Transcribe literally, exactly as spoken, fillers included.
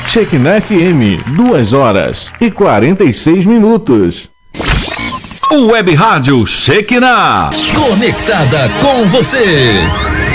Shekinah F M, duas horas e quarenta e seis minutos. O Web Rádio Shekinah, conectada com você.